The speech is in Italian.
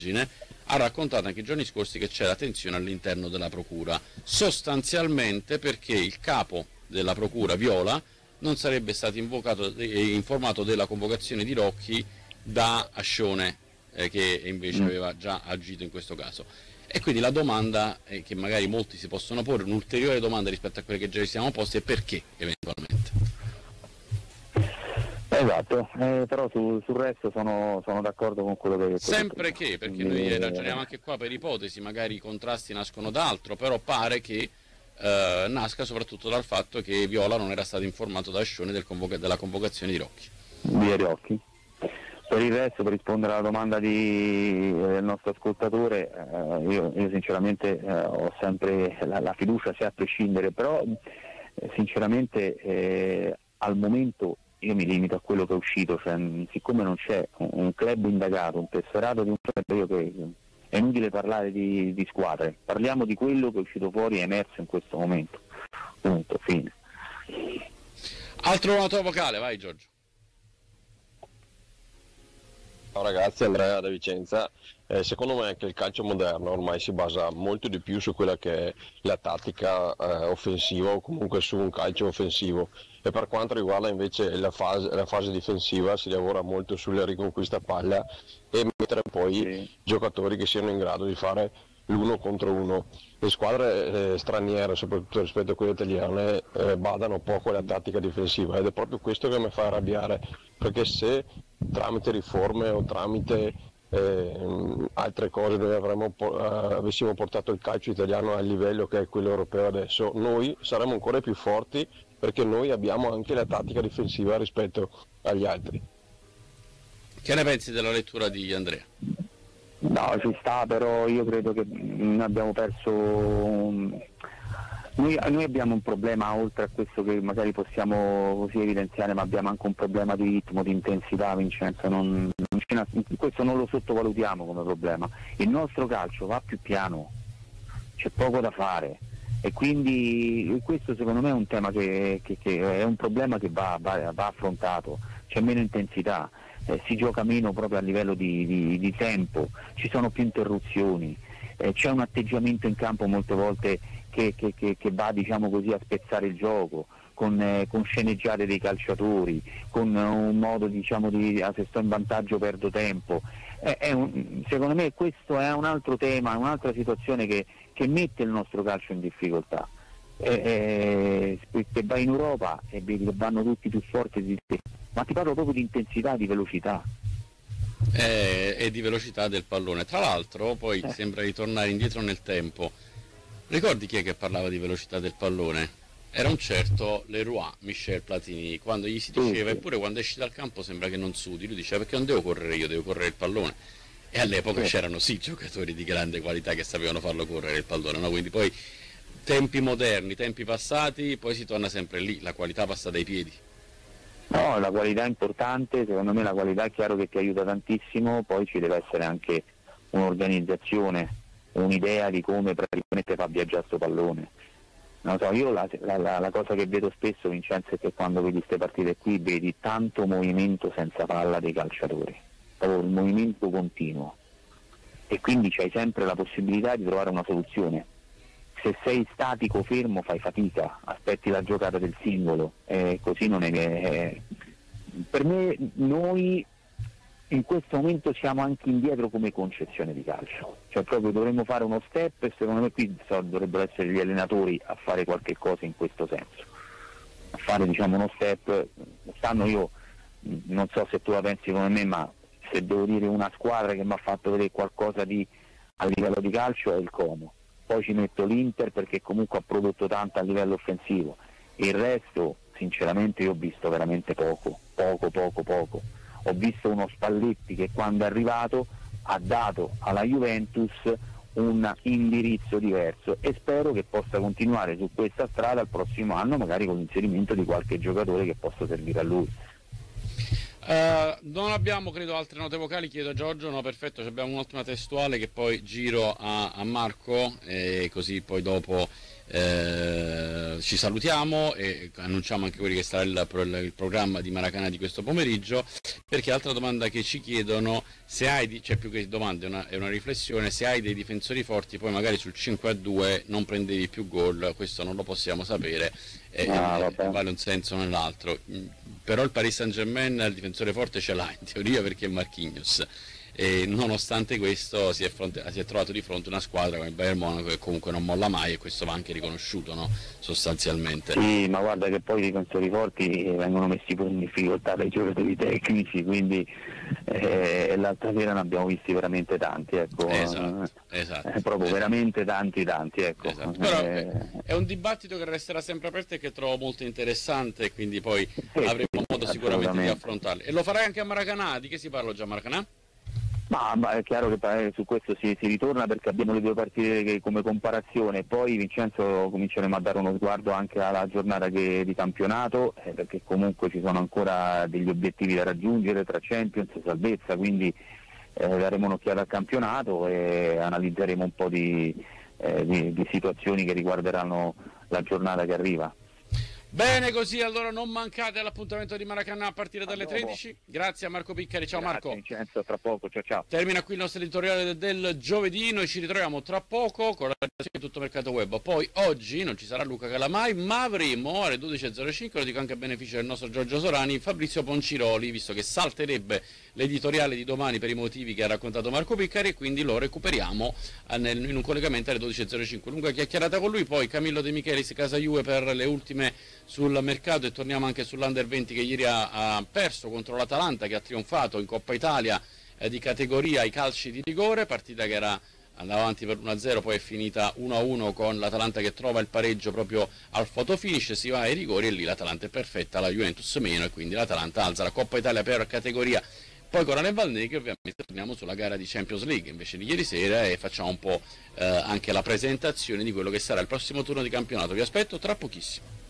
ha raccontato anche i giorni scorsi che c'era tensione all'interno della procura, sostanzialmente perché il capo della procura Viola non sarebbe stato informato della convocazione di Rocchi da Ascione, che invece aveva già agito in questo caso. E quindi la domanda che magari molti si possono porre, un'ulteriore domanda rispetto a quelle che già ci siamo posti, è perché eventualmente. Esatto, però sul resto sono d'accordo con quello che sempre che, perché noi ragioniamo anche qua per ipotesi, magari i contrasti nascono da altro, però pare che nasca soprattutto dal fatto che Viola non era stato informato da Ascione della convocazione di Rocchi. Di Rocchi. Per il resto, per rispondere alla domanda del nostro ascoltatore, io sinceramente ho sempre la fiducia, se a prescindere, però sinceramente al momento io mi limito a quello che è uscito, cioè, siccome non c'è un club indagato, un tesserato di un club, è inutile parlare di squadre, parliamo di quello che è uscito fuori e è emerso in questo momento. Punto, fine. Altro noto vocale, vai Giorgio. Ciao ragazzi, Andrea da Vicenza. Secondo me anche il calcio moderno ormai si basa molto di più su quella che è la tattica offensiva o comunque su un calcio offensivo, e per quanto riguarda invece la fase difensiva si lavora molto sulla riconquista palla e mettere poi giocatori che siano in grado di fare l'uno contro uno. Le squadre straniere, soprattutto rispetto a quelle italiane, badano poco alla tattica difensiva, ed è proprio questo che mi fa arrabbiare, perché se tramite riforme o tramite altre cose noi avessimo portato il calcio italiano al livello che è quello europeo adesso, noi saremmo ancora più forti, perché noi abbiamo anche la tattica difensiva rispetto agli altri. Che ne pensi della lettura di Andrea? No, ci sta, però io credo che abbiamo perso. Noi abbiamo un problema, oltre a questo che magari possiamo così evidenziare, ma abbiamo anche un problema di ritmo, di intensità, Vincenzo, questo non lo sottovalutiamo come problema. Il nostro calcio va più piano, c'è poco da fare, e quindi questo secondo me è un tema che è un problema che va affrontato. C'è meno intensità, si gioca meno proprio a livello di tempo, ci sono più interruzioni, c'è un atteggiamento in campo molte volte che va, diciamo così, a spezzare il gioco, con sceneggiate dei calciatori, con un modo, diciamo, se sto in vantaggio perdo tempo. Secondo me questo è un altro tema, un'altra situazione che mette il nostro calcio in difficoltà. Che vai in Europa e vedi che vanno tutti più forti di te, ma ti parlo proprio di intensità, di velocità. E di velocità del pallone. Tra l'altro poi sembra ritornare indietro nel tempo. Ricordi chi è che parlava di velocità del pallone? Era un certo Leroy, Michel Platini, quando gli si diceva eppure quando esci dal campo sembra che non sudi, lui diceva perché non devo correre io, devo correre il pallone. E all'epoca c'erano sì giocatori di grande qualità che sapevano farlo correre il pallone, no? Quindi poi tempi moderni, tempi passati, poi si torna sempre lì, la qualità passa dai piedi. No, la qualità è importante, secondo me la qualità è chiaro che ti aiuta tantissimo, poi ci deve essere anche un'organizzazione, un'idea di come praticamente fa viaggiare questo pallone. Non so, io la cosa che vedo spesso, Vincenzo, è che quando vedi queste partite qui vedi tanto movimento senza palla dei calciatori, proprio il movimento continuo, e quindi c'hai sempre la possibilità di trovare una soluzione. Se sei statico, fermo, fai fatica, aspetti la giocata del singolo, così non è. Per me noi in questo momento siamo anche indietro come concezione di calcio, cioè proprio dovremmo fare uno step, e secondo me qui dovrebbero essere gli allenatori a fare qualche cosa in questo senso, a fare, diciamo, uno step. Quest'anno io non so se tu la pensi come me, ma se devo dire una squadra che mi ha fatto vedere qualcosa a livello di calcio è il Como. Poi ci metto l'Inter perché comunque ha prodotto tanto a livello offensivo, il resto sinceramente io ho visto veramente poco. Ho visto uno Spalletti che quando è arrivato ha dato alla Juventus un indirizzo diverso, e spero che possa continuare su questa strada il prossimo anno, magari con l'inserimento di qualche giocatore che possa servire a lui. Non abbiamo credo altre note vocali, chiedo a Giorgio. No, perfetto, abbiamo un'ultima testuale che poi giro a Marco, e così poi dopo ci salutiamo e annunciamo anche quelli che sarà il programma di Maracanã di questo pomeriggio. Perché altra domanda che ci chiedono, se hai, cioè più che domande è una riflessione, se hai dei difensori forti poi magari sul 5-2 non prendevi più gol, questo non lo possiamo sapere, vale un senso o nell'altro. Però il Paris Saint-Germain il difensore forte ce l'ha in teoria, perché è Marquinhos, e nonostante questo si è trovato di fronte a una squadra come il Bayern Monaco che comunque non molla mai, e questo va anche riconosciuto, no? Sostanzialmente. Sì, ma guarda che poi i difensori forti vengono messi pure in difficoltà dai giocatori tecnici, quindi l'altra sera ne abbiamo visti veramente tanti, ecco. Esatto. Proprio veramente tanti, ecco. Esatto. Però è un dibattito che resterà sempre aperto e che trovo molto interessante, e quindi poi avremo modo sicuramente di affrontarlo. E lo farai anche a Maracanã? Di che si parla già a Maracanã? Ma è chiaro che su questo si ritorna, perché abbiamo le due partite come comparazione. Poi Vincenzo cominceremo a dare uno sguardo anche alla giornata di campionato, perché comunque ci sono ancora degli obiettivi da raggiungere tra Champions e salvezza, quindi daremo un'occhiata al campionato e analizzeremo un po' di situazioni che riguarderanno la giornata che arriva. Bene così, allora non mancate all'appuntamento di Maracanã a partire dalle 13. Grazie a Marco Piccari, ciao. Grazie, Marco. Vincenzo, tra poco, ciao. Termina qui il nostro editoriale del giovedì, noi ci ritroviamo tra poco con la redazione di Tutto Mercato Web. Poi oggi non ci sarà Luca Calamai, ma avremo alle 12.05, lo dico anche a beneficio del nostro Giorgio Sorani, Fabrizio Ponciroli, visto che salterebbe l'editoriale di domani per i motivi che ha raccontato Marco Piccari, e quindi lo recuperiamo in un collegamento alle 12.05. Lunga chiacchierata con lui, poi Camillo De Michelis, Casa Juve, per le ultime sul mercato, e torniamo anche sull'Under 20 che ieri ha perso contro l'Atalanta, che ha trionfato in Coppa Italia di categoria ai calci di rigore, partita che andava avanti per 1-0, poi è finita 1-1 con l'Atalanta che trova il pareggio proprio al fotofinish, si va ai rigori e lì l'Atalanta è perfetta, la Juventus meno, e quindi l'Atalanta alza la Coppa Italia per categoria. Poi con Ale Valnegri ovviamente torniamo sulla gara di Champions League invece di ieri sera, e facciamo un po' anche la presentazione di quello che sarà il prossimo turno di campionato. Vi aspetto tra pochissimo.